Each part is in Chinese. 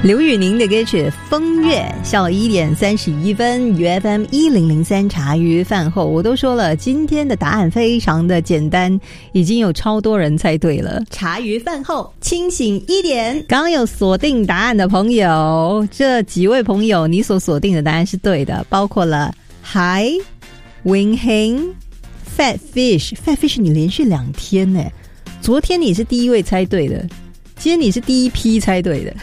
刘宇宁的歌曲《风月》，下午1点31分，UFM 1003茶余饭后，我都说了，今天的答案非常的简单，已经有超多人猜对了。茶余饭后，清醒一点。刚刚有锁定答案的朋友，这几位朋友，你所锁定的答案是对的，包括了海、永恒、Fat Fish， 你连续2天呢，昨天你是第一位猜对的。今天你是第一批猜对的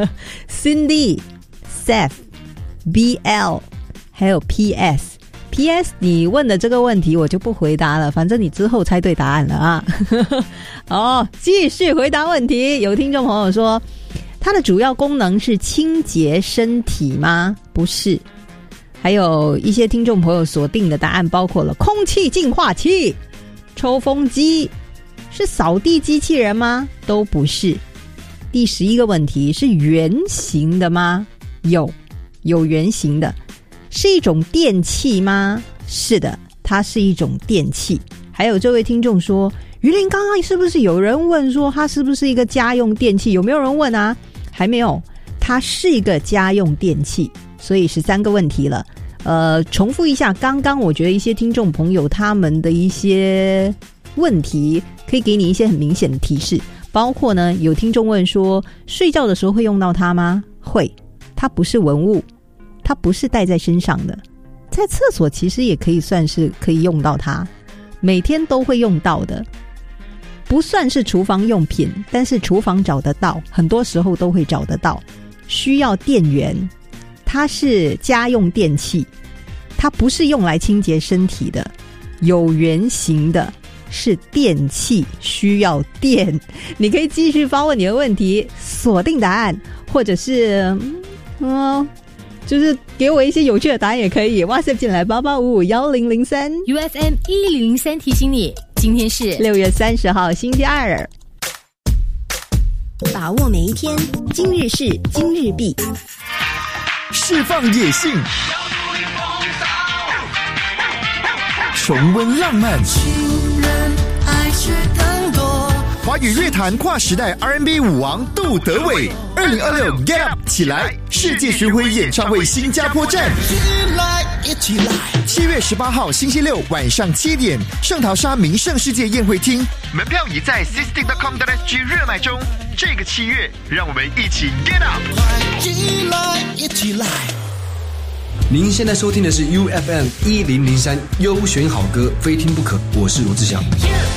Cindy、Seth、BL 还有 PS 你问的这个问题我就不回答了，反正你之后猜对答案了啊哦，继续回答问题。有听众朋友说它的主要功能是清洁身体吗？不是。还有一些听众朋友锁定的答案包括了空气净化器、抽风机，是扫地机器人吗？都不是。第11个问题是圆形的吗？有圆形的。是一种电器吗？是的，它是一种电器。还有这位听众说，于林刚刚是不是有人问说它是不是一个家用电器？有没有人问啊？还没有，它是一个家用电器。所以13个问题了。重复一下，刚刚我觉得一些听众朋友他们的一些问题可以给你一些很明显的提示，包括呢，有听众问说睡觉的时候会用到它吗？会，它不是文物，它不是带在身上的，在厕所其实也可以算是可以用到它，每天都会用到的，不算是厨房用品，但是厨房找得到，很多时候都会找得到，需要电源，它是家用电器，它不是用来清洁身体的，有圆形的，是电器，需要电。你可以继续发问你的问题，锁定答案，或者是就是给我一些有趣的答案也可以。WhatsApp 进来88551003 UFM 1003提醒你，今天是 6月30号星期二。 把握每一天，今日事今日毕， 释放野性，重温浪漫，华语乐坛跨时代 R&B 舞王杜德伟，2026 Get Up 起来世界巡回演唱会新加坡站，7月18号星期六晚上7点，圣淘沙名胜世界宴会厅，门票已在 sisting.com.sg 热卖中。这个7月，让我们一起 Get Up！ 一起来！您现在收听的是 UFM 1003优选好歌，非听不可。我是罗志祥。